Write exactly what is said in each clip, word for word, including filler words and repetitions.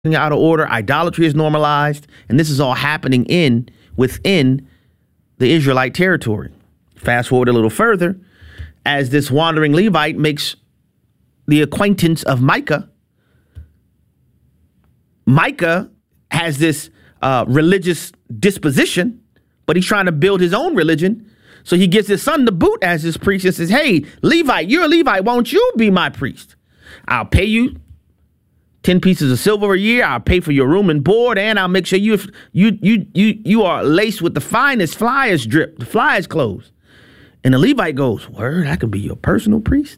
out of order. Idolatry is normalized. And this is all happening in within the Israelite territory. Fast forward a little further, as this wandering Levite makes the acquaintance of Micah. Micah has this uh, religious disposition, but he's trying to build his own religion. So he gives his son the boot as his priest and says, hey, Levite, you're a Levite. Won't you be my priest? I'll pay you ten pieces of silver a year. I'll pay for your room and board, and I'll make sure you you you you you are laced with the finest flyers drip, the flyers clothes. And the Levite goes, word, I could be your personal priest.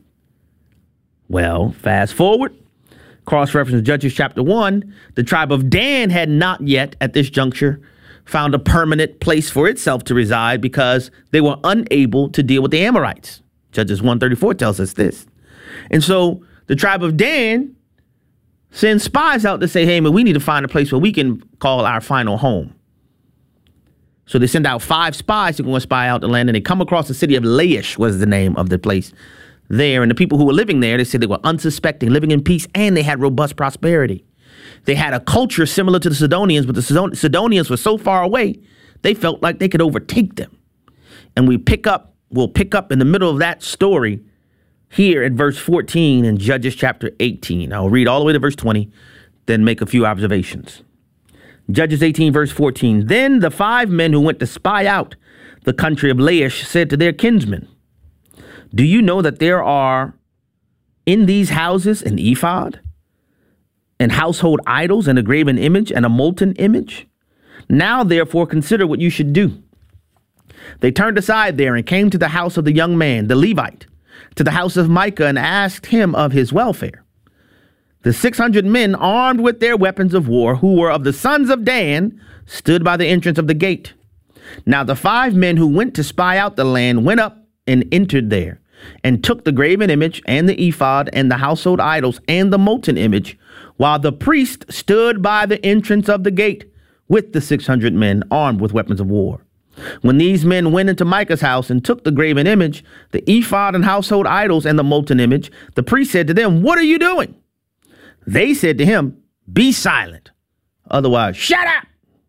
Well, fast forward, cross-reference Judges chapter one, the tribe of Dan had not yet at this juncture found a permanent place for itself to reside because they were unable to deal with the Amorites. Judges one thirty-four tells us this. And so the tribe of Dan sends spies out to say, hey, man, we need to find a place where we can call our final home. So they send out five spies to go and spy out the land, and they come across the city of Laish was the name of the place there. And the people who were living there, they said they were unsuspecting, living in peace, and they had robust prosperity. They had a culture similar to the Sidonians, but the Sidonians were so far away, they felt like they could overtake them. And we pick up, we'll pick up in the middle of that story here at verse fourteen in Judges chapter eighteen. I'll read all the way to verse twenty, then make a few observations. Judges eighteen, verse fourteen. Then the five men who went to spy out the country of Laish said to their kinsmen, do you know that there are in these houses an ephod and household idols and a graven image and a molten image? Now, therefore, consider what you should do. They turned aside there and came to the house of the young man, the Levite, to the house of Micah, and asked him of his welfare. The six hundred men armed with their weapons of war, who were of the sons of Dan, stood by the entrance of the gate. Now the five men who went to spy out the land went up and entered there, and took the graven image and the ephod and the household idols and the molten image, while the priest stood by the entrance of the gate with the six hundred men armed with weapons of war. When these men went into Micah's house and took the graven image, the ephod and household idols and the molten image, the priest said to them, what are you doing? They said to him, be silent. Otherwise, shut up.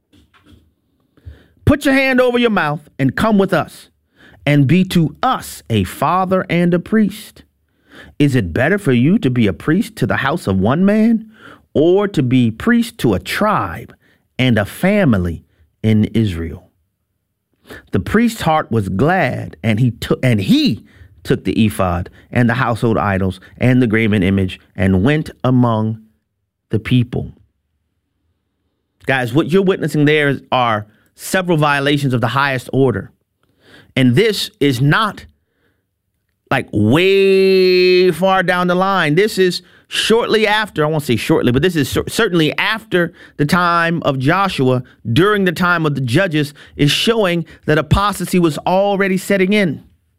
Put your hand over your mouth and come with us and be to us a father and a priest. Is it better for you to be a priest to the house of one man or to be priest to a tribe and a family in Israel? The priest's heart was glad, and he took and he took the ephod and the household idols and the graven image and went among the people. Guys, what you're witnessing there are several violations of the highest order. And this is not like way far down the line. This is shortly after, I won't say shortly, but this is cer- certainly after the time of Joshua, during the time of the judges, is showing that apostasy was already setting in.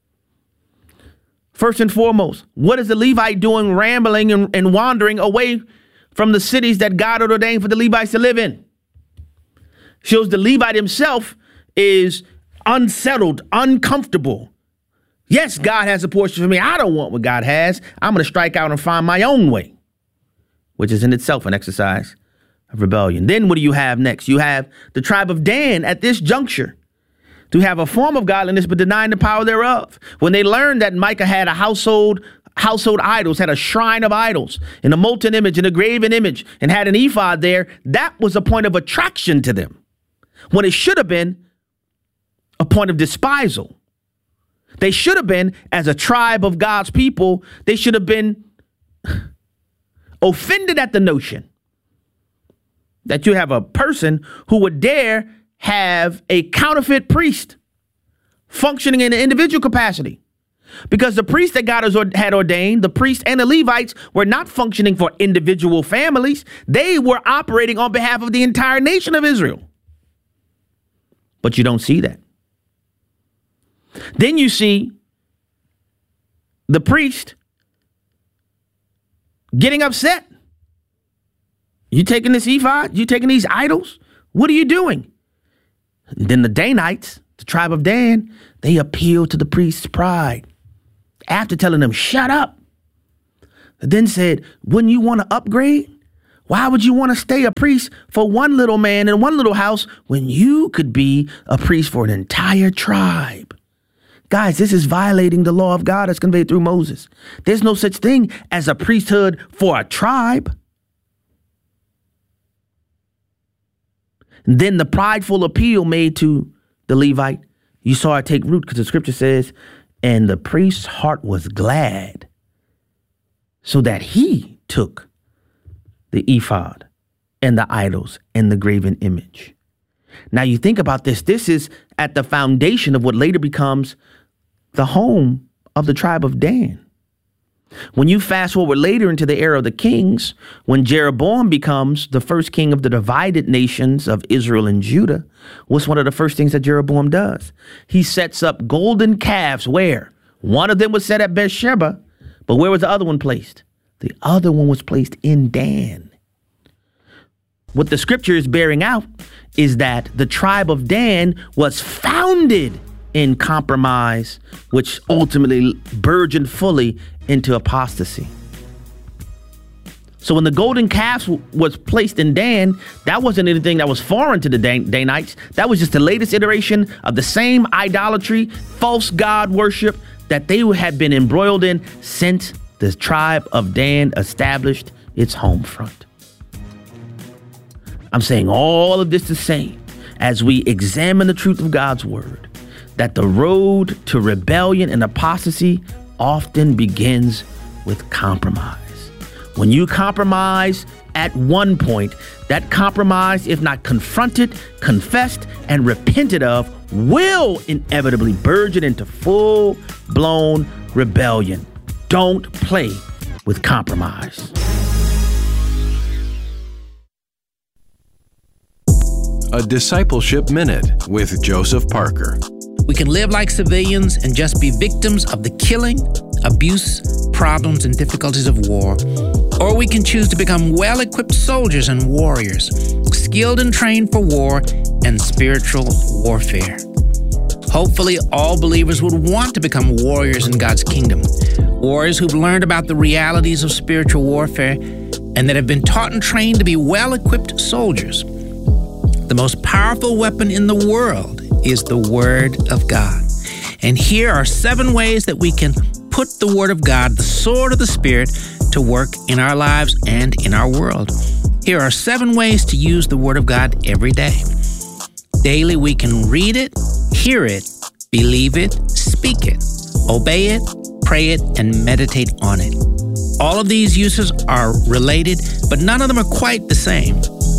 First and foremost, what is the Levite doing rambling and, and wandering away from the cities that God had ordained for the Levites to live in? Shows the Levite himself is unsettled, uncomfortable. Yes, God has a portion for me. I don't want what God has. I'm going to strike out and find my own way, which is in itself an exercise of rebellion. Then what do you have next? You have the tribe of Dan at this juncture to have a form of godliness, but denying the power thereof. When they learned that Micah had a household, household idols, had a shrine of idols, and a molten image and a graven image, and had an ephod there, that was a point of attraction to them, when it should have been a point of despisal. They should have been, as a tribe of God's people, they should have been offended at the notion that you have a person who would dare have a counterfeit priest functioning in an individual capacity. Because the priest that God had ordained, the priest and the Levites, were not functioning for individual families. They were operating on behalf of the entire nation of Israel. But you don't see that. Then you see the priest getting upset. You taking this ephod? You taking these idols? What are you doing? And then the Danites, the tribe of Dan, they appealed to the priest's pride. After telling them, shut up, then said, wouldn't you want to upgrade? Why would you want to stay a priest for one little man in one little house when you could be a priest for an entire tribe? Guys, this is violating the law of God as conveyed through Moses. There's no such thing as a priesthood for a tribe. And then the prideful appeal made to the Levite, you saw it take root because the scripture says, and the priest's heart was glad so that he took the ephod and the idols and the graven image. Now you think about this. This is at the foundation of what later becomes the home of the tribe of Dan. When you fast forward later into the era of the kings, when Jeroboam becomes the first king of the divided nations of Israel and Judah, what's one of the first things that Jeroboam does? He sets up golden calves. Where? One of them was set at Beersheba, but where was the other one placed? The other one was placed in Dan. What the scripture is bearing out is that the tribe of Dan was founded in compromise, which ultimately burgeoned fully into apostasy. So when the golden calf w- was placed in Dan, that wasn't anything that was foreign to the Dan- Danites. That was just the latest iteration of the same idolatry, false god worship that they had been embroiled in since the tribe of Dan established its home front. I'm saying all of this to say, as we examine the truth of God's word, that the road to rebellion and apostasy often begins with compromise. When you compromise at one point, that compromise, if not confronted, confessed, and repented of, will inevitably burgeon into full-blown rebellion. Don't play with compromise. A Discipleship Minute with Joseph Parker. We can live like civilians and just be victims of the killing, abuse, problems, and difficulties of war. Or we can choose to become well-equipped soldiers and warriors, skilled and trained for war and spiritual warfare. Hopefully, all believers would want to become warriors in God's kingdom. Warriors who've learned about the realities of spiritual warfare and that have been taught and trained to be well-equipped soldiers. The most powerful weapon in the world is the Word of God. And here are seven ways that we can put the Word of God, the sword of the Spirit, to work in our lives and in our world. Here are seven ways to use the Word of God every day. Daily, we can read it, hear it, believe it, speak it, obey it, pray it, and meditate on it. All of these uses are related, but none of them are quite the same.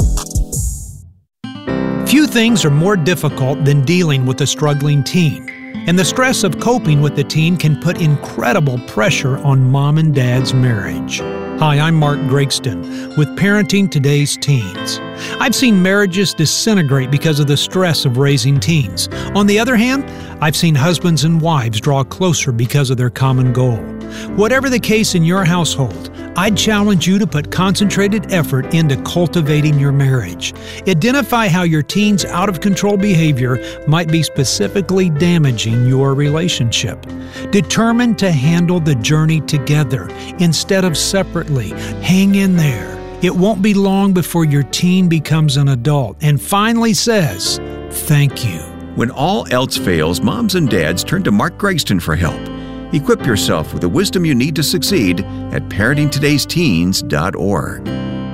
Few things are more difficult than dealing with a struggling teen, and the stress of coping with the teen can put incredible pressure on mom and dad's marriage. Hi, I'm Mark Gregston with Parenting Today's Teens. I've seen marriages disintegrate because of the stress of raising teens. On the other hand, I've seen husbands and wives draw closer because of their common goal. Whatever the case in your household, I'd challenge you to put concentrated effort into cultivating your marriage. Identify how your teen's out-of-control behavior might be specifically damaging your relationship. Determine to handle the journey together instead of separately. Hang in there. It won't be long before your teen becomes an adult and finally says, "Thank you." When all else fails, moms and dads turn to Mark Gregston for help. Equip yourself with the wisdom you need to succeed at parenting todays teens dot org.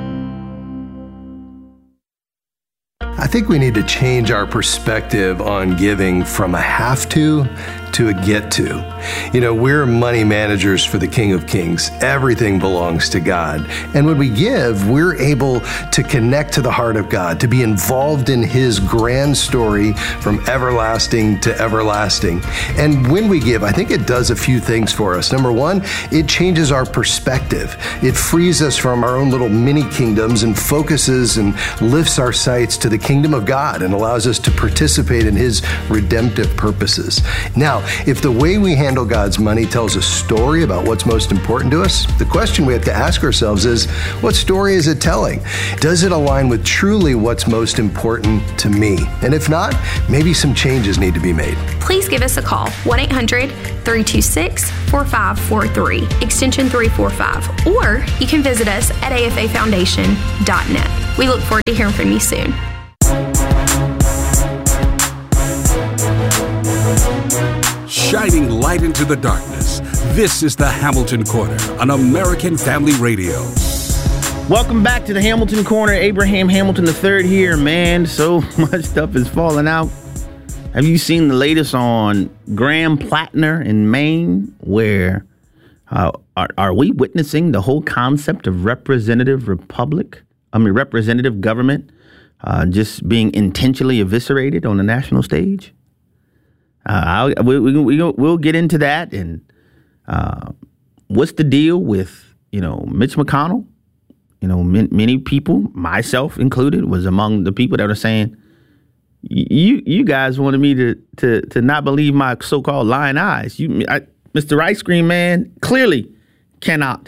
I think we need to change our perspective on giving from a have to to a get to. You know, we're money managers for the King of Kings. Everything belongs to God. And when we give, we're able to connect to the heart of God, to be involved in His grand story from everlasting to everlasting. And when we give, I think it does a few things for us. Number one, it changes our perspective. It frees us from our own little mini kingdoms and focuses and lifts our sights to the kingdom of God and allows us to participate in His redemptive purposes. Now, Now, if the way we handle God's money tells a story about what's most important to us, the question we have to ask ourselves is, what story is it telling? Does it align with truly what's most important to me? And if not, maybe some changes need to be made. Please give us a call, one eight hundred, three two six, four five four three, extension three four five, or you can visit us at A F A foundation dot net. We look forward to hearing from you soon. Shining light into the darkness, this is the Hamilton Corner on American Family Radio. Welcome back to the Hamilton Corner. Abraham Hamilton the third here, man. So much stuff is falling out. Have you seen the latest on Graham Plattner in Maine, where uh, are, are we witnessing the whole concept of representative republic? I mean, representative government uh, just being intentionally eviscerated on the national stage? Uh, I'll, we, we, we, we'll get into that. And uh, what's the deal with, you know, Mitch McConnell? You know, m- many people, myself included, was among the people that are saying, you you guys wanted me to to to not believe my so-called lying eyes. You, I, Mister Ice Cream Man clearly cannot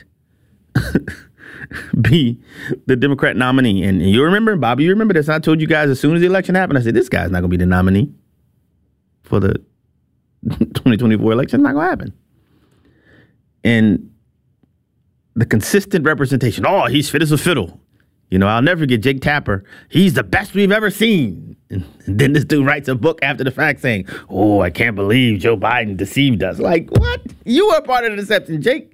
be the Democrat nominee. And you remember, Bobby, you remember this. I told you guys as soon as the election happened, I said, this guy's not going to be the nominee for the twenty twenty-four election. It's not going to happen. And the consistent representation, oh, he's fit as a fiddle. You know, I'll never forget Jake Tapper. He's the best we've ever seen. And, and then this dude writes a book after the fact saying, oh, I can't believe Joe Biden deceived us. Like, what? You were part of the deception, Jake.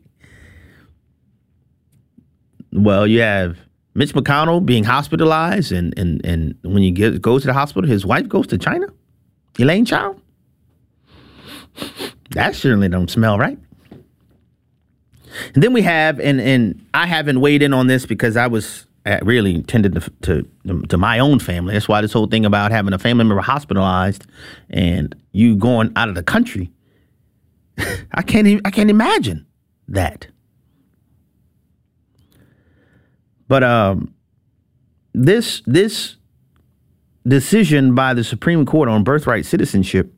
Well, you have Mitch McConnell being hospitalized. And, and, and when you get, go to the hospital, his wife goes to China. Elaine Chao. That certainly don't smell right. And then we have, and, and I haven't weighed in on this because I was really tended to, to to my own family. That's why this whole thing about having a family member hospitalized and you going out of the country, I can't even, I can't imagine that. But um, this this decision by the Supreme Court on birthright citizenship,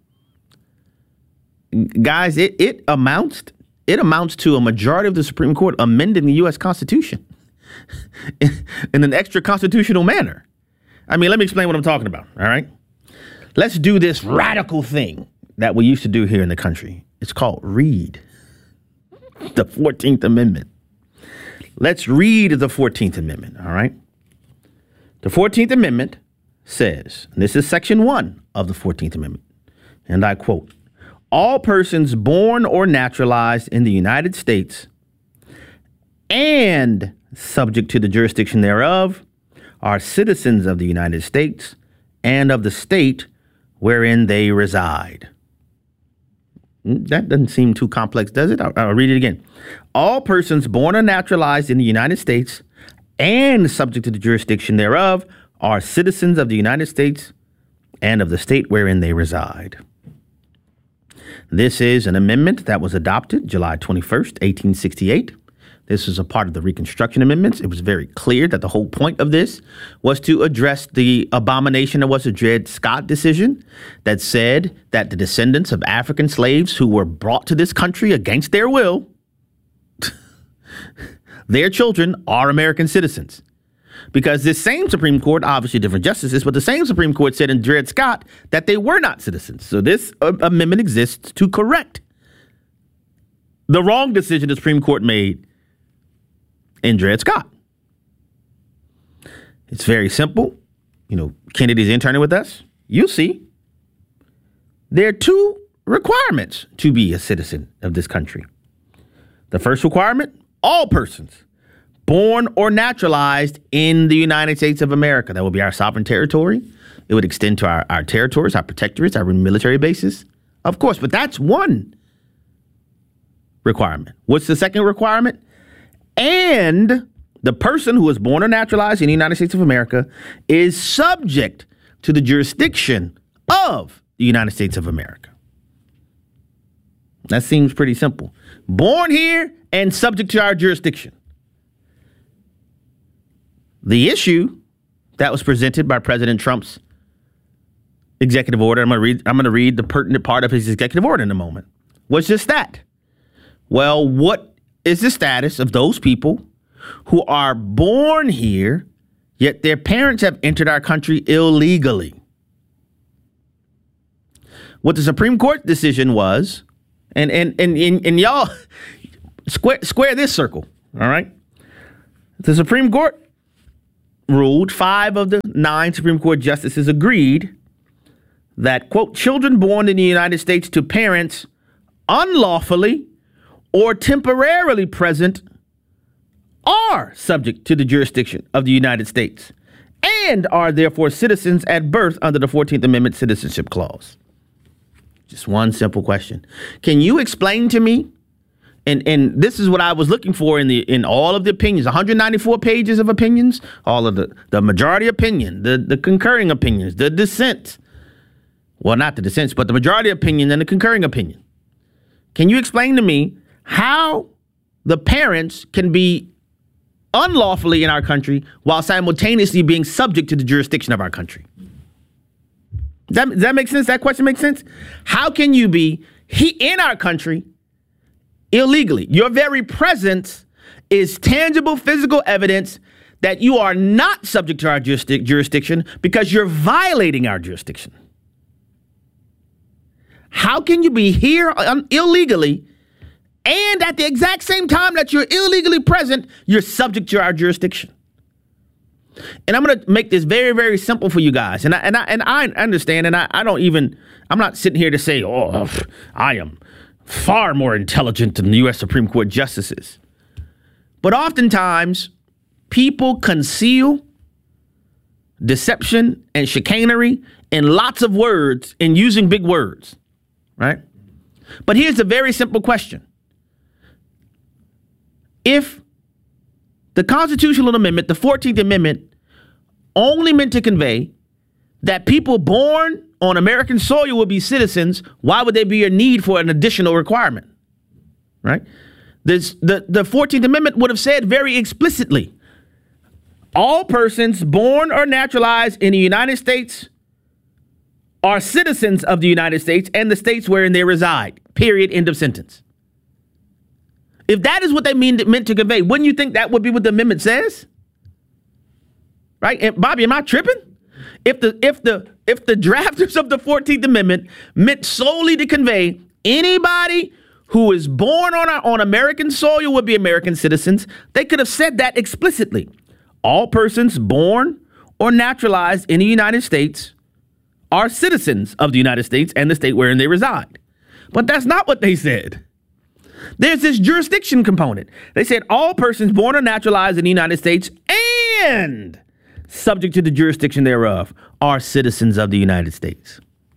guys, it it amounts it amounts to a majority of the Supreme Court amending the U S Constitution in, in an extra constitutional manner. I mean, let me explain what I'm talking about. All right, let's do this radical thing that we used to do here in the country. It's called read the fourteenth Amendment. Let's read the fourteenth Amendment. All right. The fourteenth Amendment says, and this is section one of the fourteenth Amendment, and I quote, all persons born or naturalized in the United States and subject to the jurisdiction thereof are citizens of the United States and of the state wherein they reside. That doesn't seem too complex, does it? I'll, I'll read it again. All persons born or naturalized in the United States and subject to the jurisdiction thereof are citizens of the United States and of the state wherein they reside. This is an amendment that was adopted July twenty-first, eighteen sixty-eight. This is a part of the Reconstruction Amendments. It was very clear that the whole point of this was to address the abomination that was the Dred Scott decision that said that the descendants of African slaves who were brought to this country against their will, their children are American citizens. Because this same Supreme Court, obviously different justices, but the same Supreme Court said in Dred Scott that they were not citizens. So this uh, amendment exists to correct the wrong decision the Supreme Court made in Dred Scott. It's very simple. You know, Kennedy's interning with us. You'll see. There are two requirements to be a citizen of this country. The first requirement, all persons born or naturalized in the United States of America. That will be our sovereign territory. It would extend to our, our territories, our protectorates, our military bases, of course. But that's one requirement. What's the second requirement? And the person who is born or naturalized in the United States of America is subject to the jurisdiction of the United States of America. That seems pretty simple. Born here and subject to our jurisdiction. The issue that was presented by President Trump's executive order. I'm going to read. I'm going to read the pertinent part of his executive order in a moment. What's just that? Well, what is the status of those people who are born here, yet their parents have entered our country illegally? What the Supreme Court decision was, and and and and, and y'all square square this circle. All right, the Supreme Court ruled, five of the nine Supreme Court justices agreed that, quote, children born in the United States to parents unlawfully or temporarily present are subject to the jurisdiction of the United States and are therefore citizens at birth under the fourteenth Amendment Citizenship Clause. Just one simple question. Can you explain to me, and and this is what I was looking for in the in all of the opinions, one hundred ninety-four pages of opinions, all of the, the majority opinion, the, the concurring opinions, the dissent. Well, not the dissents, but the majority opinion and the concurring opinion. Can you explain to me how the parents can be unlawfully in our country while simultaneously being subject to the jurisdiction of our country? Does that, does that make sense? That question makes sense? How can you be he, in our country illegally? Your very presence is tangible physical evidence that you are not subject to our jurisdic- jurisdiction because you're violating our jurisdiction. How can you be here um, illegally and at the exact same time that you're illegally present, you're subject to our jurisdiction? And I'm going to make this very, very simple for you guys. And I, and I, and I understand, and I, I don't even, I'm not sitting here to say, oh, I am far more intelligent than the U S Supreme Court justices. But oftentimes, people conceal deception and chicanery in lots of words and using big words, right? But here's a very simple question. If the Constitutional Amendment, the fourteenth Amendment, only meant to convey that people born on American soil will be citizens, why would there be a need for an additional requirement? Right? This, the, the fourteenth Amendment would have said very explicitly, all persons born or naturalized in the United States are citizens of the United States and the states wherein they reside. Period. End of sentence. If that is what they mean meant to convey, wouldn't you think that would be what the amendment says? Right? And Bobby, am I tripping? If the if the if the drafters of the fourteenth Amendment meant solely to convey anybody who is born on our, on American soil would be American citizens, they could have said that explicitly. All persons born or naturalized in the United States are citizens of the United States and the state wherein they reside. But that's not what they said. There's this jurisdiction component. They said all persons born or naturalized in the United States and subject to the jurisdiction thereof are citizens of the United States.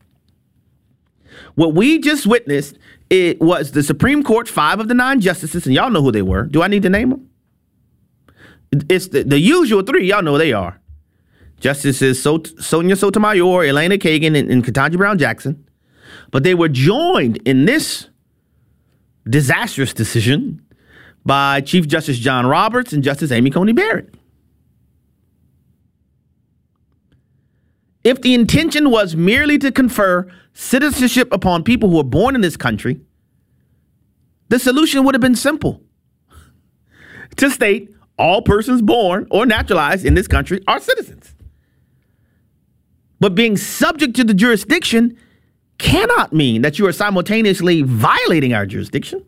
What we just witnessed, it was the Supreme Court, five of the nine justices, and y'all know who they were. Do I need to name them? It's the, the usual three. Y'all know who they are. Justices Sot- Sonia Sotomayor, Elena Kagan, and, and Ketanji Brown Jackson. But they were joined in this disastrous decision by Chief Justice John Roberts and Justice Amy Coney Barrett. If the intention was merely to confer citizenship upon people who were born in this country, the solution would have been simple. To state all persons born or naturalized in this country are citizens. But being subject to the jurisdiction cannot mean that you are simultaneously violating our jurisdiction.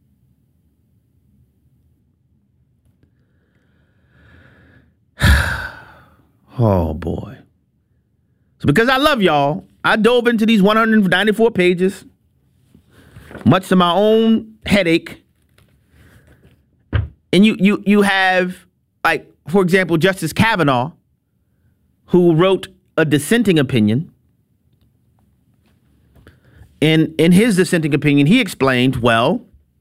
Oh, boy. So because I love y'all, I dove into these one hundred ninety-four pages, much to my own headache. And you you you have, like, for example, Justice Kavanaugh, who wrote a dissenting opinion. In, in his dissenting opinion, he explained, well,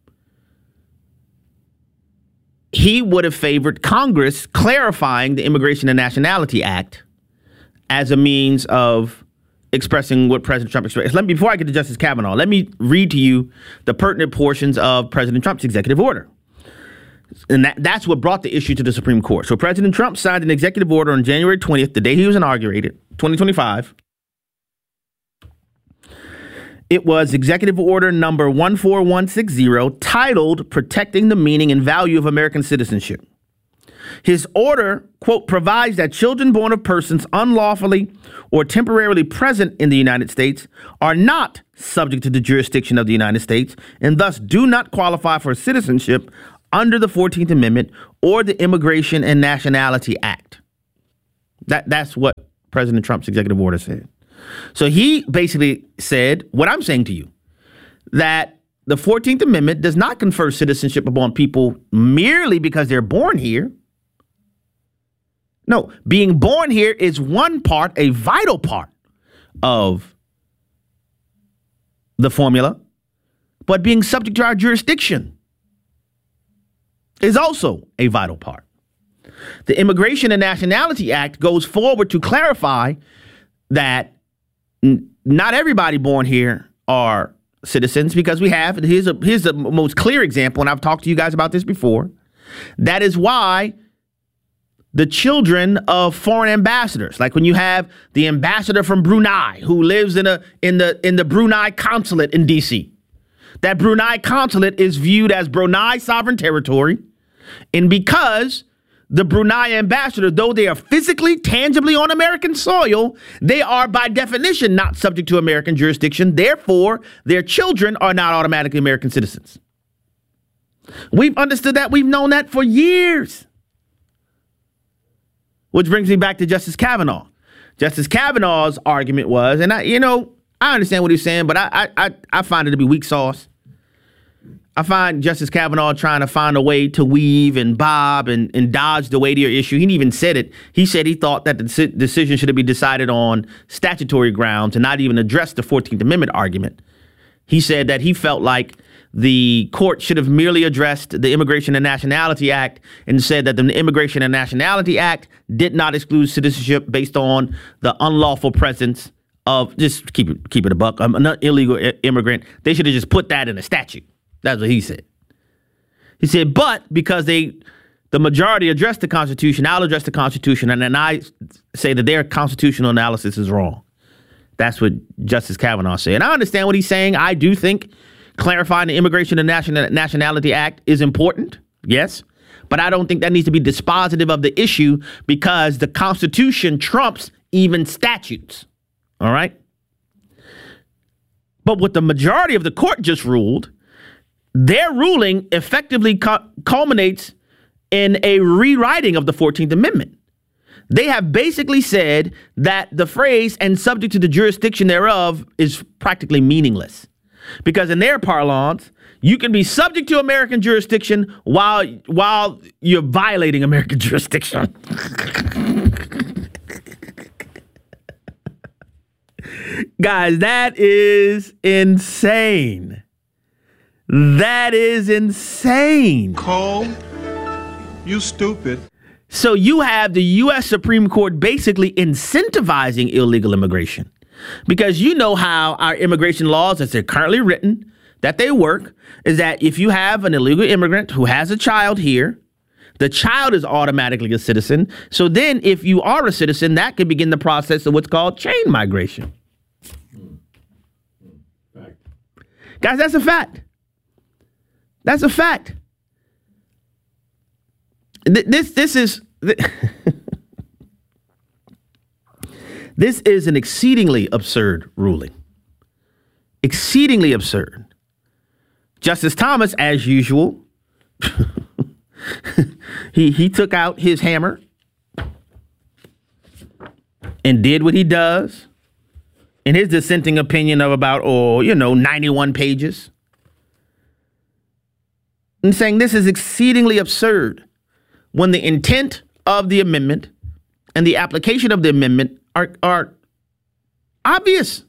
he would have favored Congress clarifying the Immigration and Nationality Act as a means of expressing what President Trump expressed. Let me, before I get to Justice Kavanaugh, let me read to you the pertinent portions of President Trump's executive order. And that, that's what brought the issue to the Supreme Court. So President Trump signed an executive order on January twentieth, the day he was inaugurated, twenty twenty-five, It was Executive Order number one four one six zero, titled Protecting the Meaning and Value of American Citizenship. His order, quote, provides that children born of persons unlawfully or temporarily present in the United States are not subject to the jurisdiction of the United States and thus do not qualify for citizenship under the fourteenth Amendment or the Immigration and Nationality Act. That, that's what President Trump's executive order said. So he basically said what I'm saying to you, that the fourteenth Amendment does not confer citizenship upon people merely because they're born here. No, being born here is one part, a vital part of the formula, but being subject to our jurisdiction is also a vital part. The Immigration and Nationality Act goes forward to clarify that n- not everybody born here are citizens, because we have, here's, a, here's the most clear example, and I've talked to you guys about this before. That is why the children of foreign ambassadors, like when you have the ambassador from Brunei who lives in a in the in the Brunei consulate in D C, that Brunei consulate is viewed as Brunei sovereign territory, and because the Brunei ambassador, though they are physically, tangibly on American soil, they are by definition not subject to American jurisdiction. Therefore, their children are not automatically American citizens. We've understood that. We've known that for years. Which brings me back to Justice Kavanaugh. Justice Kavanaugh's argument was, and I, you know, I understand what he's saying, but I, I, I find it to be weak sauce. I find Justice Kavanaugh trying to find a way to weave and bob and, and dodge the weightier issue. He even said it. He said he thought that the decision should be decided on statutory grounds and not even address the fourteenth Amendment argument. He said that he felt like the court should have merely addressed the Immigration and Nationality Act and said that the Immigration and Nationality Act did not exclude citizenship based on the unlawful presence of, just keep it, keep it a buck, um, an illegal immigrant. They should have just put that in a statute. That's what he said. He said, but because they, the majority addressed the Constitution, I'll address the Constitution, and then I say that their constitutional analysis is wrong. That's what Justice Kavanaugh said. And I understand what he's saying. I do think clarifying the Immigration and Nation- Nationality Act is important, yes, but I don't think that needs to be dispositive of the issue because the Constitution trumps even statutes, all right? But what the majority of the court just ruled, their ruling effectively cu- culminates in a rewriting of the fourteenth Amendment. They have basically said that the phrase "and subject to the jurisdiction thereof" is practically meaningless. Because in their parlance, you can be subject to American jurisdiction while while you're violating American jurisdiction. Guys, that is insane. That is insane. Cole, you stupid. So you have the U S Supreme Court basically incentivizing illegal immigration. Because you know how our immigration laws, as they're currently written, that they work, is that if you have an illegal immigrant who has a child here, the child is automatically a citizen. So then if you are a citizen, that could begin the process of what's called chain migration. Fact. Guys, that's a fact. That's a fact. Th- this, this is... Th- This is an exceedingly absurd ruling. Exceedingly absurd. Justice Thomas, as usual, he he took out his hammer and did what he does in his dissenting opinion of about, oh, you know, ninety-one pages. And saying this is exceedingly absurd when the intent of the amendment and the application of the amendment Are, are obvious.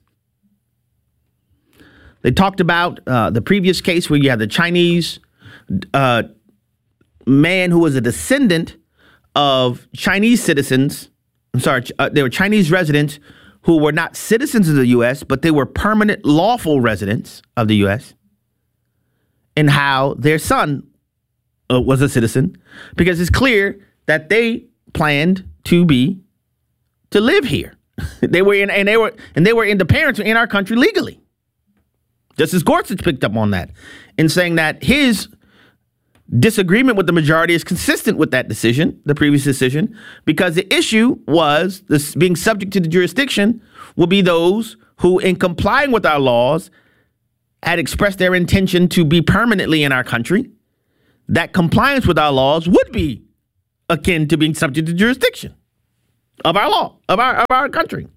They talked about uh, the previous case where you had the Chinese uh, man who was a descendant of Chinese citizens. I'm sorry, uh, they were Chinese residents who were not citizens of the U S, but they were permanent lawful residents of the U S, and how their son uh, was a citizen, because it's clear that they planned to be to live here. They were in, and they were, and they were in, the parents were in our country legally. Justice Gorsuch picked up on that in saying that his disagreement with the majority is consistent with that decision, the previous decision, because the issue was this being subject to the jurisdiction will be those who, in complying with our laws, had expressed their intention to be permanently in our country. That compliance with our laws would be akin to being subject to jurisdiction of our law, of our of our country.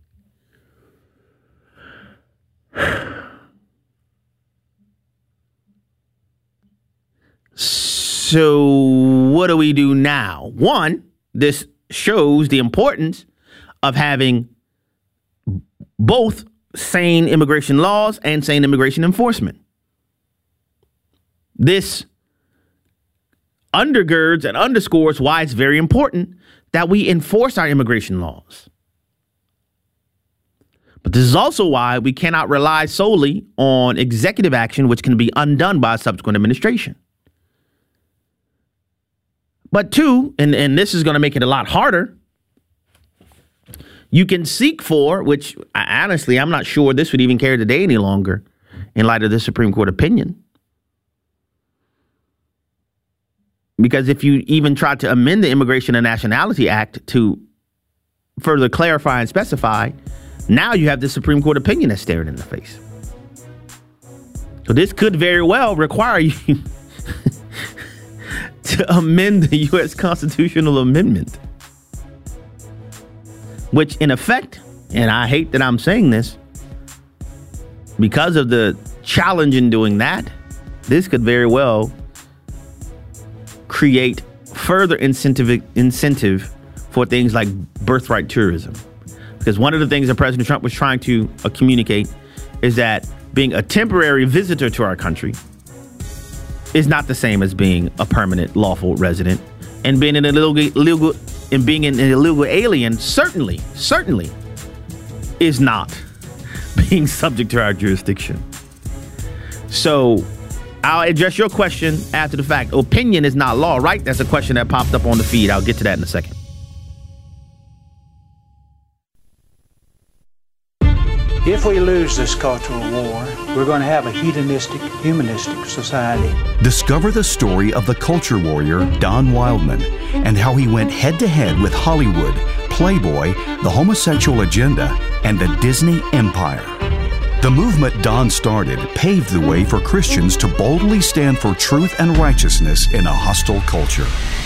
So what do we do now? One, this shows the importance of having both sane immigration laws and sane immigration enforcement. This undergirds and underscores why it's very important that we enforce our immigration laws. But this is also why we cannot rely solely on executive action, which can be undone by a subsequent administration. But two, and, and this is going to make it a lot harder, you can seek for, which I, honestly, I'm not sure this would even carry the day any longer in light of the Supreme Court opinion. Because if you even try to amend the Immigration and Nationality Act to further clarify and specify, now you have the Supreme Court opinion that's stared in the face. So this could very well require you to amend the U S constitutional amendment, which in effect, and I hate that I'm saying this, because of the challenge in doing that, this could very well create further incentive incentive for things like birthright tourism. Because one of the things that President Trump was trying to uh, communicate is that being a temporary visitor to our country is not the same as being a permanent lawful resident, and being an illegal, illegal and being an illegal alien certainly, certainly is not being subject to our jurisdiction. So I'll address your question after the fact. Opinion is not law, right? That's a question that popped up on the feed. I'll get to that in a second. If we lose this cultural war, we're going to have a hedonistic, humanistic society. Discover the story of the culture warrior Don Wildman and how he went head-to-head with Hollywood, Playboy, the homosexual agenda, and the Disney empire. The movement Don started paved the way for Christians to boldly stand for truth and righteousness in a hostile culture.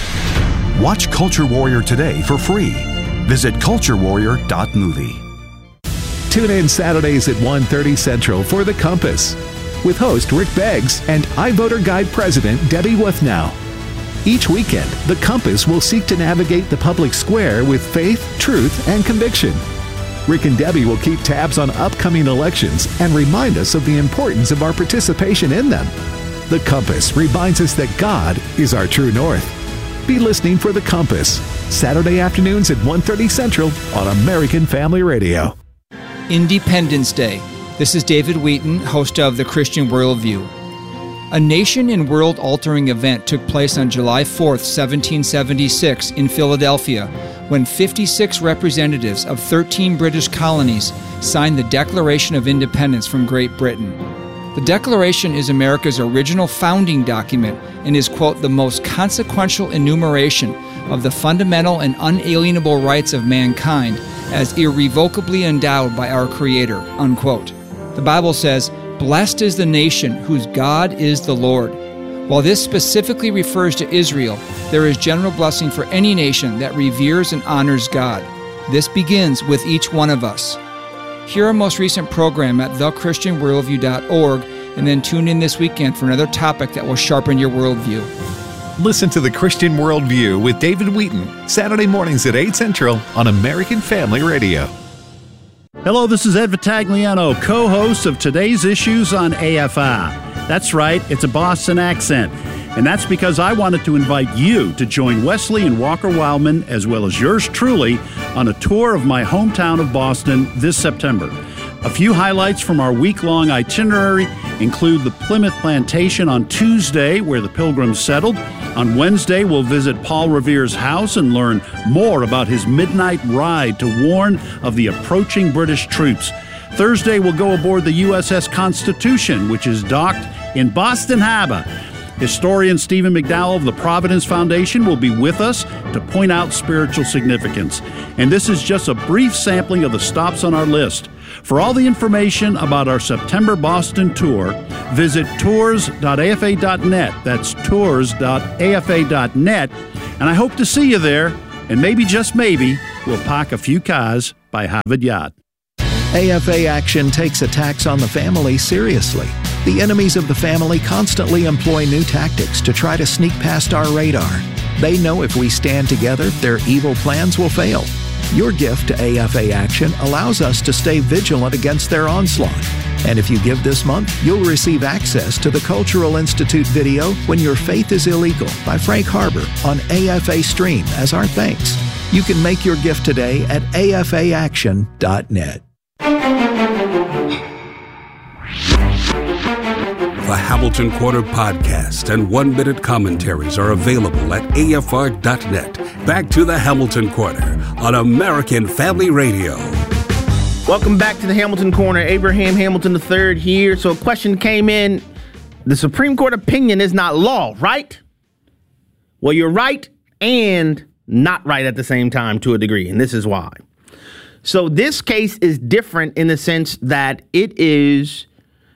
Watch Culture Warrior today for free. Visit culture warrior dot movie. Tune in Saturdays at one thirty Central for The Compass with host Rick Beggs and iVoter Guide President Debbie Wuthnow. Each weekend, The Compass will seek to navigate the public square with faith, truth, and conviction. Rick and Debbie will keep tabs on upcoming elections and remind us of the importance of our participation in them. The Compass reminds us that God is our true north. Be listening for The Compass, Saturday afternoons at one thirty Central on American Family Radio. Independence Day. This is David Wheaton, host of The Christian Worldview. A nation and world-altering event took place on July fourth, seventeen seventy-six in Philadelphia, when fifty-six representatives of thirteen British colonies signed the Declaration of Independence from Great Britain. The Declaration is America's original founding document and is, quote, the most consequential enumeration of the fundamental and unalienable rights of mankind as irrevocably endowed by our Creator, unquote. The Bible says, "Blessed is the nation whose God is the Lord." While this specifically refers to Israel, there is general blessing for any nation that reveres and honors God. This begins with each one of us. Hear our most recent program at the christian worldview dot org, and then tune in this weekend for another topic that will sharpen your worldview. Listen to The Christian Worldview with David Wheaton, Saturday mornings at eight Central on American Family Radio. Hello, this is Ed Vitagliano, co-host of Today's Issues on A F I. That's right, it's a Boston accent. And that's because I wanted to invite you to join Wesley and Walker Wildman, as well as yours truly, on a tour of my hometown of Boston this September. A few highlights from our week-long itinerary include the Plymouth Plantation on Tuesday, where the Pilgrims settled. On Wednesday, we'll visit Paul Revere's house and learn more about his midnight ride to warn of the approaching British troops. Thursday, we'll go aboard the U S S Constitution, which is docked in Boston Harbor. Historian Stephen McDowell of the Providence Foundation will be with us to point out spiritual significance. And this is just a brief sampling of the stops on our list. For all the information about our September Boston tour, visit tours dot A F A dot net. That's tours dot A F A dot net. And I hope to see you there. And maybe, just maybe, we'll park a few cars by Harvard Yard. A F A Action takes attacks on the family seriously. The enemies of the family constantly employ new tactics to try to sneak past our radar. They know if we stand together, their evil plans will fail. Your gift to A F A Action allows us to stay vigilant against their onslaught. And if you give this month, you'll receive access to the Cultural Institute video When Your Faith is Illegal by Frank Harbor on A F A Stream as our thanks. You can make your gift today at A F A action dot net. The Hamilton Quarter podcast and one-minute commentaries are available at A F R dot net. Back to the Hamilton Quarter on American Family Radio. Welcome back to the Hamilton Corner. Abraham Hamilton the third here. So a question came in. The Supreme Court opinion is not law, right? Well, you're right and not right at the same time to a degree, and this is why. So this case is different in the sense that it is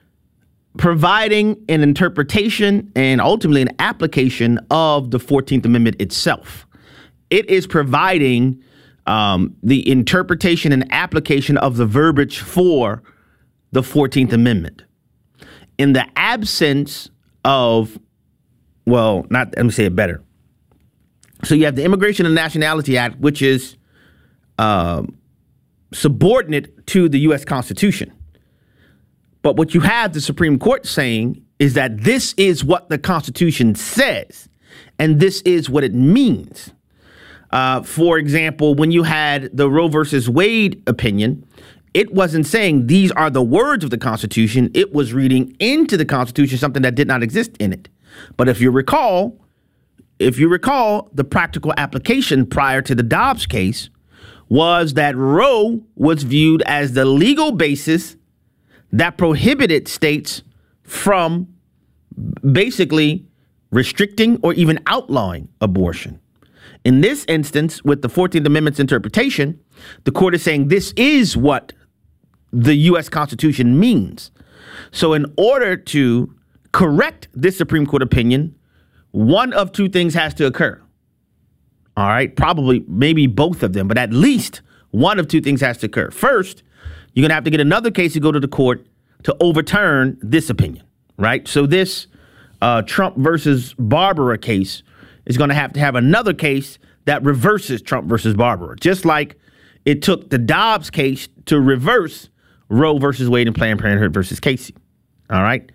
providing an interpretation and ultimately an application of the fourteenth Amendment itself. It is providing um, the interpretation and application of the verbiage for the fourteenth Amendment. In the absence of, well, not, let me say it better. So you have the Immigration and Nationality Act, which is uh, subordinate to the U S Constitution. But what you have the Supreme Court saying is that this is what the Constitution says, and this is what it means. Uh, for example, when you had the Roe versus Wade opinion, it wasn't saying these are the words of the Constitution. It was reading into the Constitution something that did not exist in it. But if you recall, if you recall, the practical application prior to the Dobbs case was that Roe was viewed as the legal basis that prohibited states from basically restricting or even outlawing abortion. In this instance, with the fourteenth Amendment's interpretation, the court is saying this is what the U S Constitution means. So in order to correct this Supreme Court opinion, one of two things has to occur. All right, probably maybe both of them, but at least one of two things has to occur. First, you're going to have to get another case to go to the court to overturn this opinion, right? So this uh, Trump versus Barbara case is going to have to have another case that reverses Trump versus Barbara, just like it took the Dobbs case to reverse Roe versus Wade and Planned Parenthood versus Casey. All right.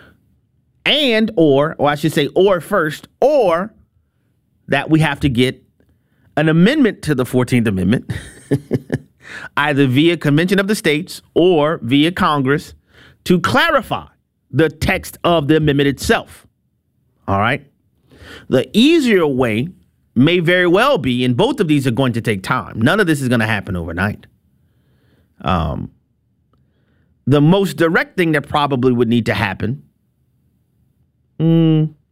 And or, or I should say, or first, or that we have to get an amendment to the fourteenth Amendment, either via Convention of the States or via Congress, to clarify the text of the amendment itself. All right. The easier way may very well be, and both of these are going to take time. None of this is going to happen overnight. Um, the most direct thing that probably would need to happen. Mm,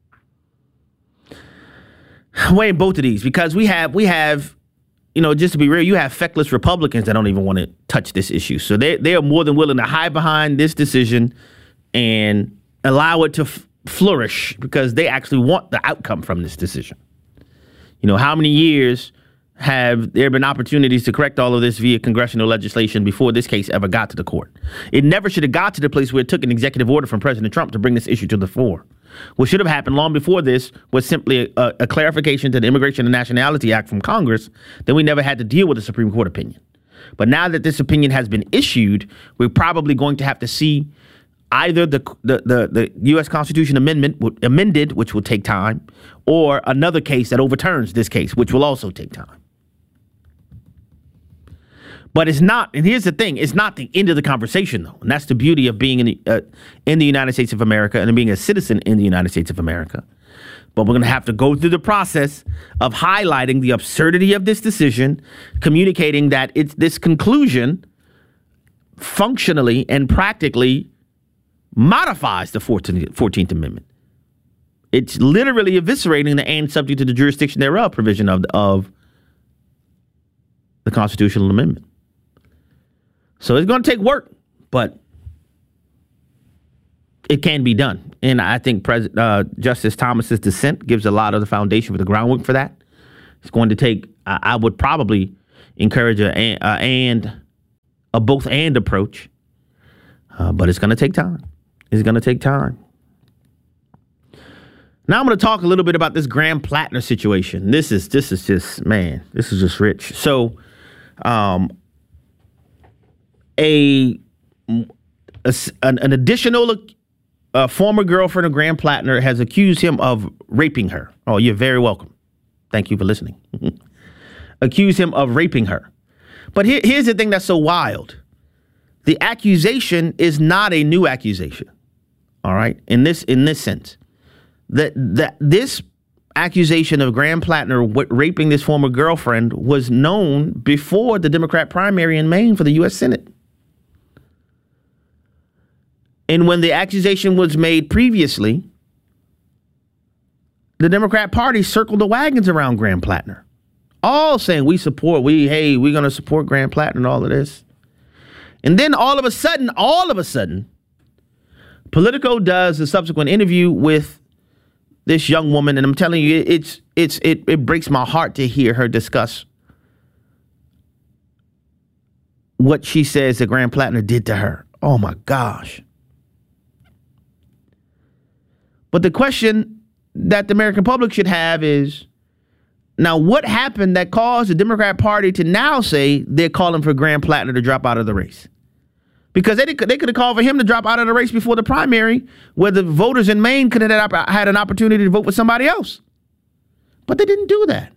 weighing both of these, because we have we have, you know, just to be real, you have feckless Republicans that don't even want to touch this issue. So they they are more than willing to hide behind this decision and allow it to f- flourish because they actually want the outcome from this decision. You know, how many years have there been opportunities to correct all of this via congressional legislation before this case ever got to the court? It never should have got to the place where it took an executive order from President Trump to bring this issue to the fore. What should have happened long before this was simply a, a clarification to the Immigration and Nationality Act from Congress. Then we never had to deal with a Supreme Court opinion. But now that this opinion has been issued, we're probably going to have to see either the the the, the U S Constitution amendment w- amended, which will take time, or another case that overturns this case, which will also take time. But it's not, and here's the thing, it's not the end of the conversation, though. And that's the beauty of being in the, uh, in the United States of America and being a citizen in the United States of America. But we're going to have to go through the process of highlighting the absurdity of this decision, communicating that it's this conclusion functionally and practically modifies the fourteenth Amendment. It's literally eviscerating the "and subject to the jurisdiction thereof" provision of, of the constitutional amendment. So it's going to take work, but it can be done. And I think Pres- uh, Justice Thomas's dissent gives a lot of the foundation for the groundwork for that. It's going to take, uh, I would probably encourage a, a, a and a both and approach, uh, but it's going to take time. It's going to take time. Now I'm going to talk a little bit about this Graham Plattner situation. This is this is just, man, this is just rich. So, um, a, a an, an additional uh, former girlfriend of Graham Plattner has accused him of raping her. Oh, you're very welcome. Thank you for listening. Accused him of raping her. But here, here's the thing that's so wild. The accusation is not a new accusation. All right. In this in this sense, that that this accusation of Graham Plattner w- raping this former girlfriend was known before the Democrat primary in Maine for the U S Senate. And when the accusation was made previously, the Democrat Party circled the wagons around Graham Plattner, all saying we support, we, hey, we're going to support Graham Plattner and all of this. And then all of a sudden, all of a sudden, Politico does a subsequent interview with this young woman, and I'm telling you, it's it's it it breaks my heart to hear her discuss what she says that Graham Plattner did to her. Oh my gosh. But the question that the American public should have is, now what happened that caused the Democrat Party to now say they're calling for Graham Plattner to drop out of the race? Because they, they could have called for him to drop out of the race before the primary, where the voters in Maine could have had an opportunity to vote for somebody else. But they didn't do that.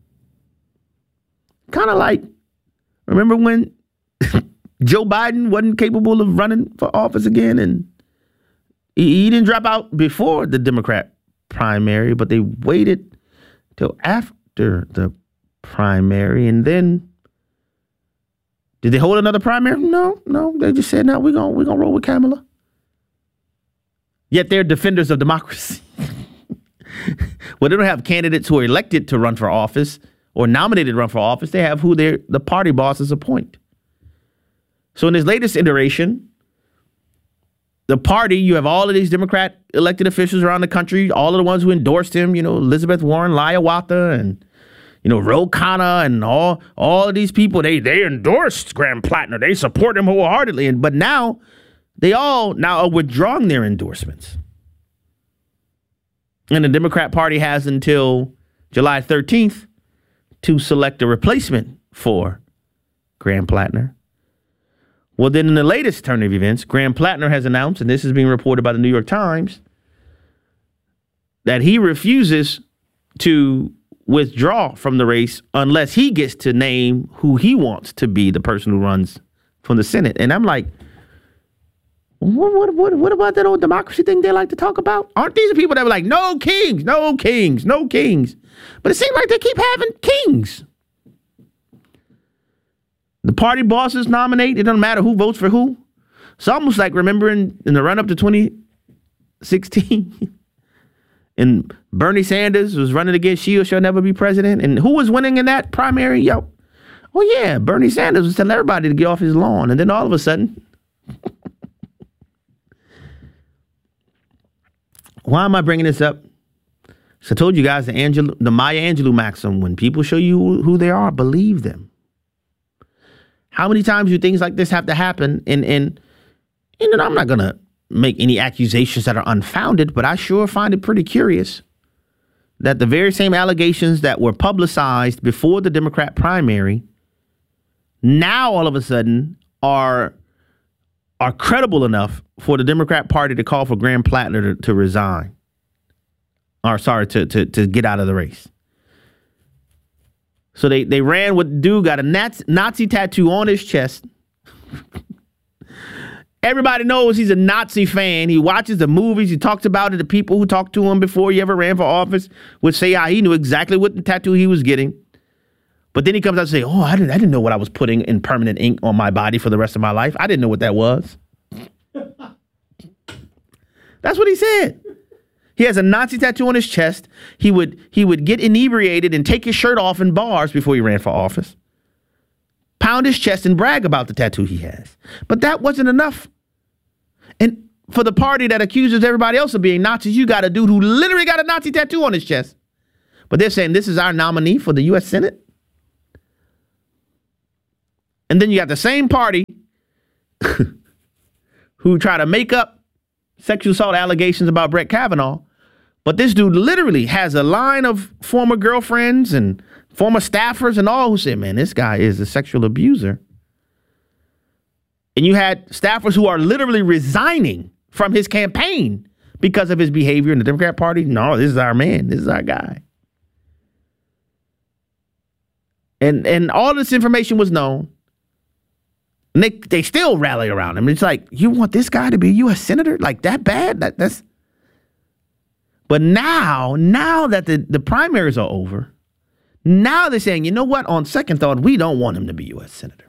Kind of like, remember when Joe Biden wasn't capable of running for office again, and he, he didn't drop out before the Democrat primary, but they waited till after the primary, and then did they hold another primary? No, no. They just said, no, we're going we're gonna roll with Kamala. Yet they're defenders of democracy. Well, they don't have candidates who are elected to run for office or nominated to run for office. They have who their the party bosses appoint. So in this latest iteration, the party, you have all of these Democrat elected officials around the country, all of the ones who endorsed him, you know, Elizabeth Warren, Hiawatha, and, you know, Ro Khanna, and all all of these people, they they endorsed Graham Plattner. They support him wholeheartedly. And, but now, they all now are withdrawing their endorsements. And the Democrat Party has until July thirteenth to select a replacement for Graham Plattner. Well, then in the latest turn of events, Graham Plattner has announced, and this is being reported by the New York Times, that he refuses to withdraw from the race unless he gets to name who he wants to be the person who runs from the Senate. And I'm like, what, what, what, what about that old democracy thing they like to talk about? Aren't these the people that were like, no kings, no kings, no kings? But it seems like they keep having kings. The party bosses nominate. It doesn't matter who votes for who. It's almost like remembering in the run up to twenty sixteen, and Bernie Sanders was running against She Shall Never Be President. And who was winning in that primary? Yo, oh yeah, Bernie Sanders was telling everybody to get off his lawn. And then all of a sudden, why am I bringing this up? So I told you guys the Angelou, the Maya Angelou maxim: when people show you who they are, believe them. How many times do things like this have to happen? And, and, and I'm not going to make any accusations that are unfounded, but I sure find it pretty curious that the very same allegations that were publicized before the Democrat primary now all of a sudden are, are credible enough for the Democrat Party to call for Graham Plattner to, to resign. Or sorry, to, to, to get out of the race. So they, they ran with the dude, got a Nazi, Nazi tattoo on his chest. Everybody knows he's a Nazi fan. He watches the movies. He talks about it. The people who talked to him before he ever ran for office would say how he knew exactly what the tattoo he was getting. But then he comes out and say, oh, I didn't, I didn't know what I was putting in permanent ink on my body for the rest of my life. I didn't know what that was. That's what he said. He has a Nazi tattoo on his chest. He would he would get inebriated and take his shirt off in bars before he ran for office. Pound his chest and brag about the tattoo he has. But that wasn't enough. And for the party that accuses everybody else of being Nazis, you got a dude who literally got a Nazi tattoo on his chest. But they're saying this is our nominee for the U S Senate. And then you got the same party who try to make up sexual assault allegations about Brett Kavanaugh. But this dude literally has a line of former girlfriends and former staffers and all who say, man, this guy is a sexual abuser. And you had staffers who are literally resigning from his campaign because of his behavior in the Democrat Party. No, this is our man. This is our guy. And and all this information was known. And they, they still rally around him. It's like, you want this guy to be a U S senator? Like that bad? That, that's. But now, now that the, the primaries are over, now they're saying, you know what? On second thought, we don't want him to be U S senator.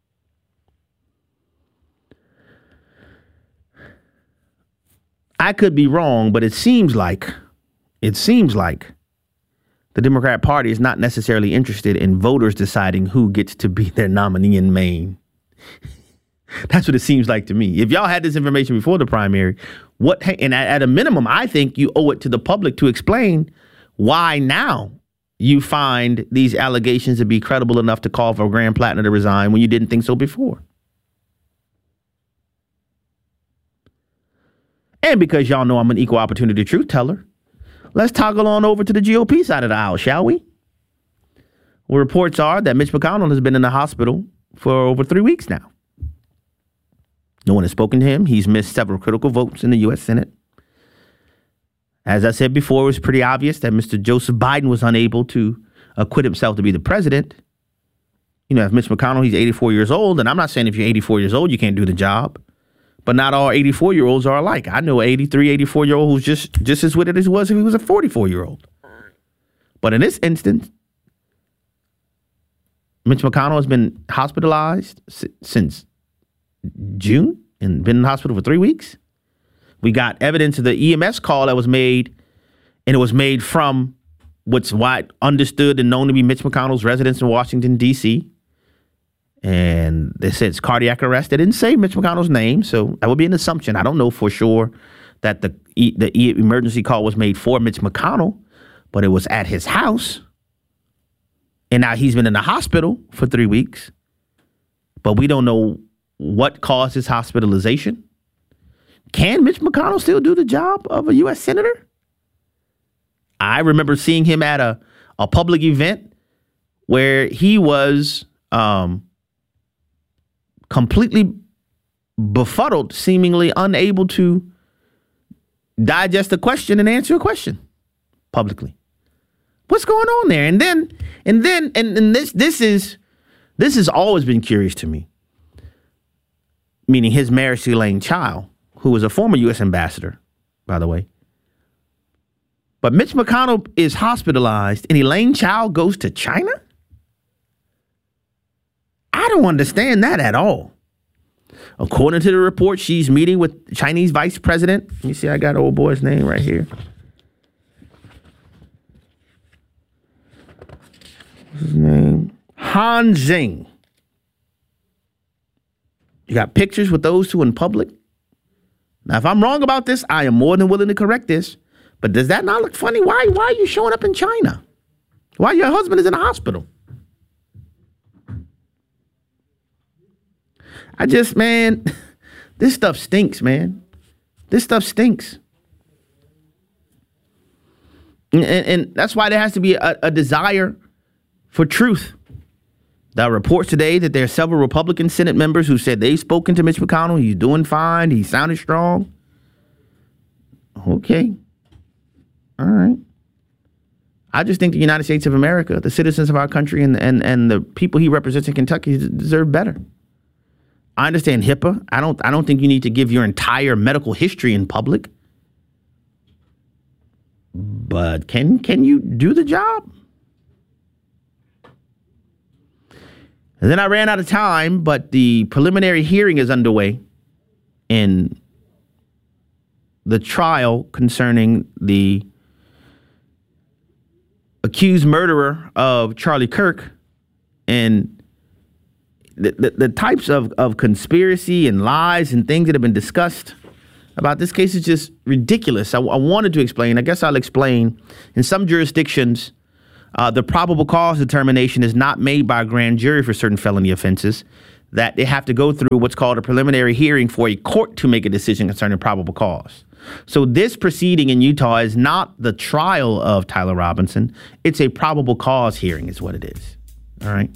I could be wrong, but it seems like, it seems like the Democrat Party is not necessarily interested in voters deciding who gets to be their nominee in Maine. That's what it seems like to me. If y'all had this information before the primary, what, and at a minimum, I think you owe it to the public to explain why now you find these allegations to be credible enough to call for Graham Plattner to resign when you didn't think so before. And because y'all know I'm an equal opportunity truth teller, let's toggle on over to the G O P side of the aisle, shall we? Well, reports are that Mitch McConnell has been in the hospital for over three weeks now. No one has spoken to him. He's missed several critical votes in the U S Senate. As I said before, it was pretty obvious that Mister Joseph Biden was unable to acquit himself to be the president. You know, if Mitch McConnell, he's eighty-four years old, and I'm not saying if you're eighty-four years old, you can't do the job. But not all eighty-four-year-olds are alike. I know an eighty-three, eighty-four-year-old who's just, just as with it as he was if he was a forty-four-year-old. But in this instance, Mitch McConnell has been hospitalized s- since June and been in the hospital for three weeks. We got evidence of the E M S call that was made, and it was made from what's wide understood and known to be Mitch McConnell's residence in Washington, D C And they said it's cardiac arrest. They didn't say Mitch McConnell's name, so that would be an assumption. I don't know for sure that the e- the e- emergency call was made for Mitch McConnell, but it was at his house. And now he's been in the hospital for three weeks, but we don't know what caused his hospitalization. Can Mitch McConnell still do the job of a U S senator? I remember seeing him at a, a public event where he was um, completely befuddled, seemingly unable to digest a question and answer a question publicly. What's going on there? And then, and then, and, and this, this is, this has always been curious to me. Meaning his marriage to Elaine Chao, who was a former U S ambassador, by the way. But Mitch McConnell is hospitalized and Elaine Chao goes to China? I don't understand that at all. According to the report, she's meeting with Chinese vice president. Let me see, I got old boy's name right here. What's his name? Han Zheng. You got pictures with those two in public. Now, if I'm wrong about this, I am more than willing to correct this. But does that not look funny? Why, why are you showing up in China? Why your husband is in the hospital? I just, man, this stuff stinks, man. This stuff stinks. And, and, and that's why there has to be a, a desire for truth. There are reports today that there are several Republican Senate members who said they've spoken to Mitch McConnell. He's doing fine. He sounded strong. Okay. All right. I just think the United States of America, the citizens of our country, and and and the people he represents in Kentucky deserve better. I understand HIPAA. I don't. I don't think you need to give your entire medical history in public. But can can you do the job? And then I ran out of time, but the preliminary hearing is underway in the trial concerning the accused murderer of Charlie Kirk. And the, the, the types of, of conspiracy and lies and things that have been discussed about this case is just ridiculous. I, I wanted to explain. I guess I'll explain. In some jurisdictions, uh, the probable cause determination is not made by a grand jury for certain felony offenses, that they have to go through what's called a preliminary hearing for a court to make a decision concerning probable cause. So this proceeding in Utah is not the trial of Tyler Robinson. It's a probable cause hearing is what it is. All right.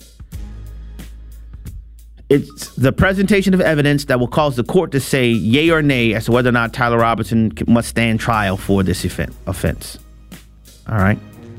It's the presentation of evidence that will cause the court to say yay or nay as to whether or not Tyler Robinson must stand trial for this offense. All right.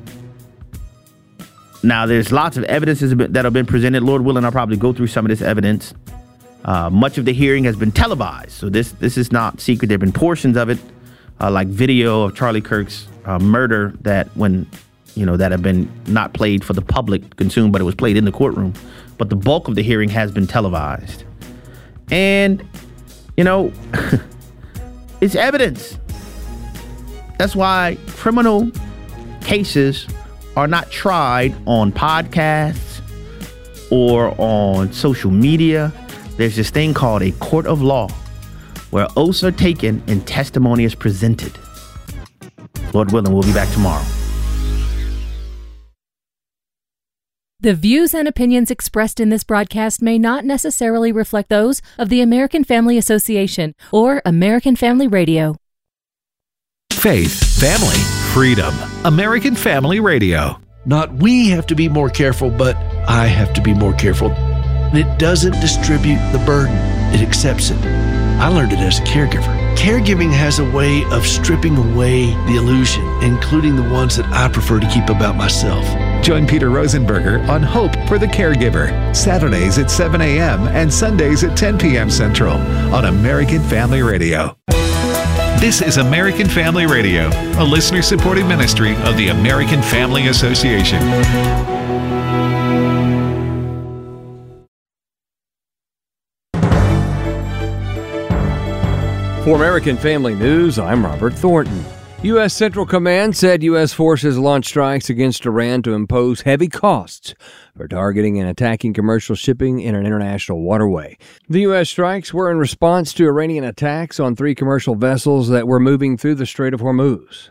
Now, there's lots of evidence that have been presented. Lord willing, I'll probably go through some of this evidence. Uh, much of the hearing has been televised, so this this is not secret. There have been portions of it, uh, like video of Charlie Kirk's uh, murder, that when you know that have been not played for the public consumed, but it was played in the courtroom. But the bulk of the hearing has been televised, and you know it's evidence. That's why criminal cases are not tried on podcasts or on social media. There's this thing called a court of law where oaths are taken and testimony is presented. Lord willing, we'll be back tomorrow. The views and opinions expressed in this broadcast may not necessarily reflect those of the American Family Association or American Family Radio. Faith, family, freedom. American Family Radio. Not we have to be more careful, but I have to be more careful. It doesn't distribute the burden. It accepts it. I learned it as a caregiver. Caregiving has a way of stripping away the illusion, including the ones that I prefer to keep about myself. Join Peter Rosenberger on Hope for the Caregiver, Saturdays at seven a.m. and Sundays at ten p.m. Central on American Family Radio. This is American Family Radio, a listener-supported ministry of the American Family Association. For American Family News, I'm Robert Thornton. U S. Central Command said U S forces launched strikes against Iran to impose heavy costs for targeting and attacking commercial shipping in an international waterway. The U S strikes were in response to Iranian attacks on three commercial vessels that were moving through the Strait of Hormuz.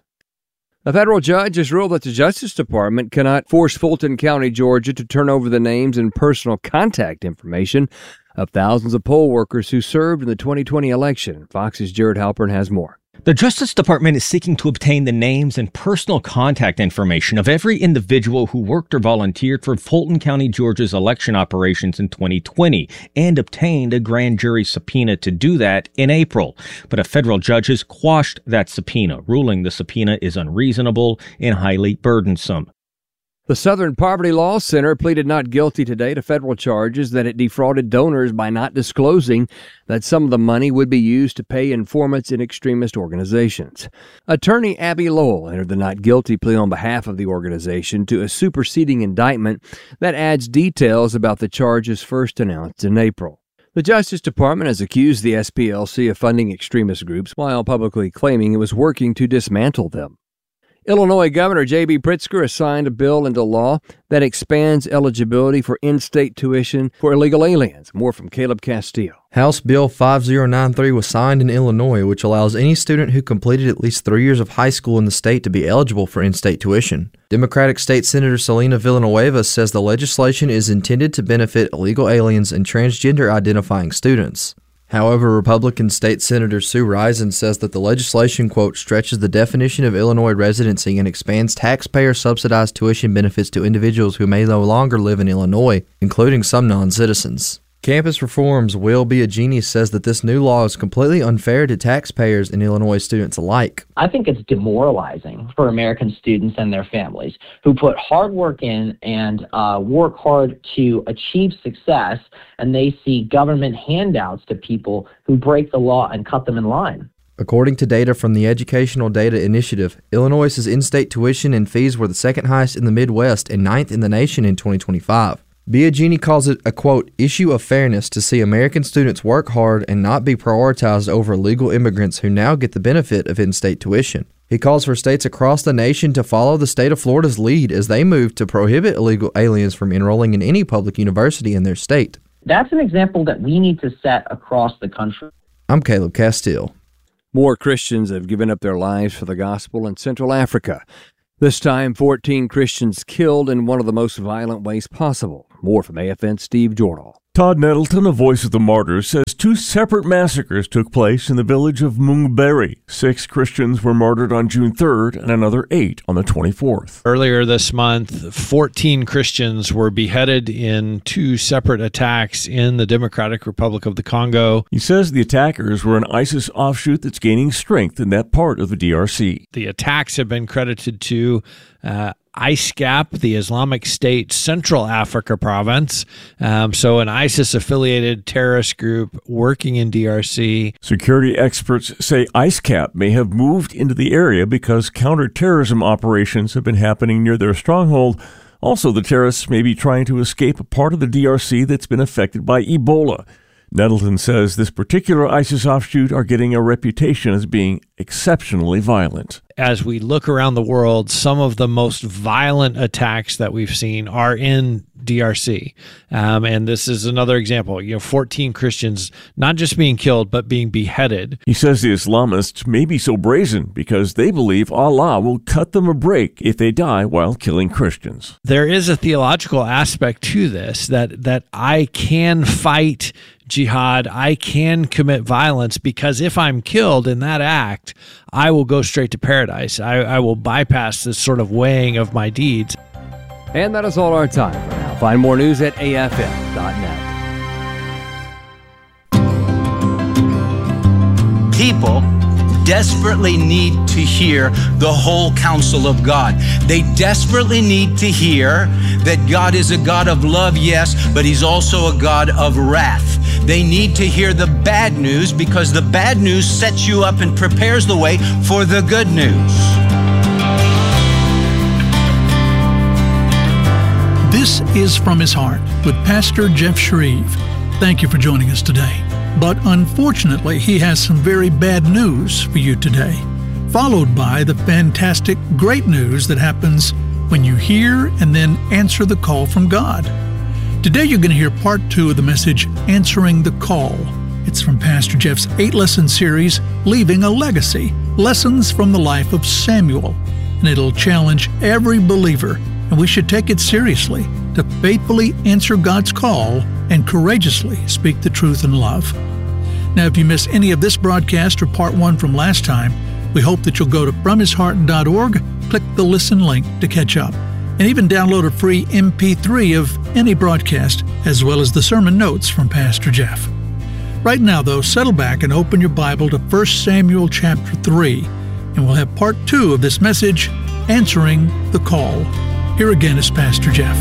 A federal judge has ruled that the Justice Department cannot force Fulton County, Georgia, to turn over the names and personal contact information of thousands of poll workers who served in the twenty twenty election. Fox's Jared Halpern has more. The Justice Department is seeking to obtain the names and personal contact information of every individual who worked or volunteered for Fulton County, Georgia's election operations in twenty twenty and obtained a grand jury subpoena to do that in April. But a federal judge has quashed that subpoena, ruling the subpoena is unreasonable and highly burdensome. The Southern Poverty Law Center pleaded not guilty today to federal charges that it defrauded donors by not disclosing that some of the money would be used to pay informants in extremist organizations. Attorney Abby Lowell entered the not guilty plea on behalf of the organization to a superseding indictment that adds details about the charges first announced in April. The Justice Department has accused the S P L C of funding extremist groups while publicly claiming it was working to dismantle them. Illinois Governor J B. Pritzker has signed a bill into law that expands eligibility for in-state tuition for illegal aliens. More from Caleb Castillo. House Bill five oh nine three was signed in Illinois, which allows any student who completed at least three years of high school in the state to be eligible for in-state tuition. Democratic State Senator Selena Villanueva says the legislation is intended to benefit illegal aliens and transgender-identifying students. However, Republican State Senator Sue Risen says that the legislation, quote, stretches the definition of Illinois residency and expands taxpayer-subsidized tuition benefits to individuals who may no longer live in Illinois, including some non-citizens. Campus Reform's Will Biagini says that this new law is completely unfair to taxpayers and Illinois students alike. I think it's demoralizing for American students and their families who put hard work in and uh, work hard to achieve success, and they see government handouts to people who break the law and cut them in line. According to data from the Educational Data Initiative, Illinois' in-state tuition and fees were the second highest in the Midwest and ninth in the nation in twenty twenty-five. Biagini calls it a, quote, issue of fairness to see American students work hard and not be prioritized over illegal immigrants who now get the benefit of in-state tuition. He calls for states across the nation to follow the state of Florida's lead as they move to prohibit illegal aliens from enrolling in any public university in their state. That's an example that we need to set across the country. I'm Caleb Castile. More Christians have given up their lives for the gospel in Central Africa. This time, fourteen Christians killed in one of the most violent ways possible. More from A F N's Steve Jordahl. Todd Nettleton, a voice of the martyrs, says two separate massacres took place in the village of Mungberry. Six Christians were murdered on June third and another eight on the twenty-fourth. Earlier this month, fourteen Christians were beheaded in two separate attacks in the Democratic Republic of the Congo. He says the attackers were an ISIS offshoot that's gaining strength in that part of the D R C. The attacks have been credited to uh, ISCAP, the Islamic State Central Africa province, um, so an ISIS-affiliated terrorist group working in D R C. Security experts say ISCAP may have moved into the area because counterterrorism operations have been happening near their stronghold. Also, the terrorists may be trying to escape a part of the D R C that's been affected by Ebola. Nettleton says this particular ISIS offshoot are getting a reputation as being exceptionally violent. As we look around the world, some of the most violent attacks that we've seen are in D R C. Um, and this is another example. You know, fourteen Christians not just being killed, but being beheaded. He says the Islamists may be so brazen because they believe Allah will cut them a break if they die while killing Christians. There is a theological aspect to this, that that I can fight jihad, I can commit violence, because if I'm killed in that act, I will go straight to paradise. I, I will bypass this sort of weighing of my deeds. And that is all our time for now. Find more news at A F M dot net. People desperately need to hear the whole counsel of God. They desperately need to hear that God is a God of love, yes, but He's also a God of wrath. They need to hear the bad news because the bad news sets you up and prepares the way for the good news. This is From His Heart with Pastor Jeff Shreve. Thank you for joining us today. But unfortunately, he has some very bad news for you today, followed by the fantastic great news that happens when you hear and then answer the call from God. Today you're going to hear part two of the message, Answering the Call. It's from Pastor Jeff's eight-lesson series, Leaving a Legacy, Lessons from the Life of Samuel. And it'll challenge every believer, and we should take it seriously, to faithfully answer God's call and courageously speak the truth in love. Now, if you miss any of this broadcast or part one from last time, we hope that you'll go to from his heart dot org, click the listen link to catch up, and even download a free M P three of any broadcast, as well as the sermon notes from Pastor Jeff. Right now, though, settle back and open your Bible to First Samuel chapter three, and we'll have part two of this message, Answering the Call. Here again is Pastor Jeff.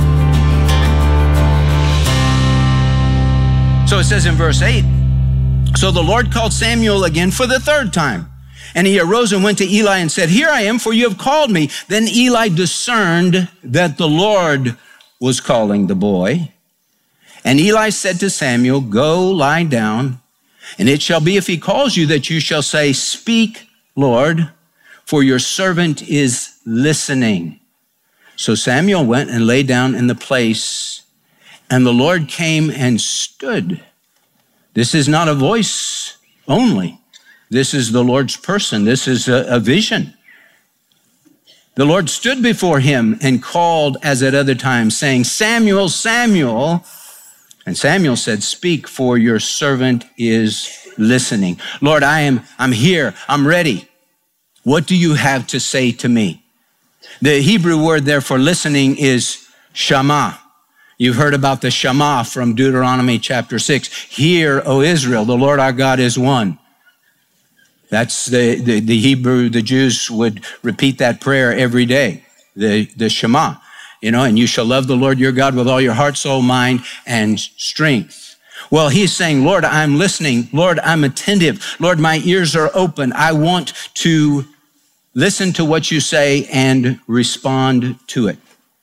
So it says in verse eight, so the Lord called Samuel again for the third time. And he arose and went to Eli and said, here I am, for you have called me. Then Eli discerned that the Lord was calling the boy. And Eli said to Samuel, go lie down, and it shall be if he calls you that you shall say, speak, Lord, for your servant is listening. So Samuel went and lay down in the place, and the Lord came and stood. This is not a voice only. This is the Lord's person. This is a, a vision. The Lord stood before him and called as at other times, saying, Samuel, Samuel. And Samuel said, speak, for your servant is listening. Lord, I am, I'm here. I'm ready. What do you have to say to me? The Hebrew word there for listening is shama. You've heard about the Shema from Deuteronomy chapter six. Hear, O Israel, the Lord our God is one. That's the, the, the Hebrew, the Jews would repeat that prayer every day, the, the Shema, you know, and you shall love the Lord your God with all your heart, soul, mind, and strength. Well, he's saying, Lord, I'm listening. Lord, I'm attentive. Lord, my ears are open. I want to listen to what you say and respond to it.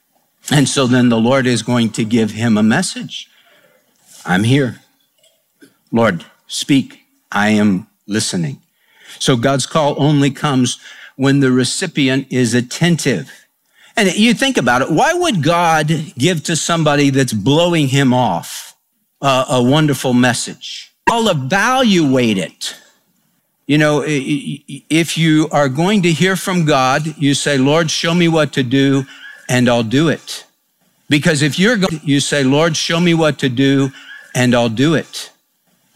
And so then the Lord is going to give him a message. I'm here. Lord, speak. I am listening. So God's call only comes when the recipient is attentive. And you think about it, why would God give to somebody that's blowing him off uh, a wonderful message? I'll evaluate it. You know, if you are going to hear from God, you say, Lord, show me what to do, and I'll do it. Because if you're going, you say, Lord, show me what to do, and I'll do it.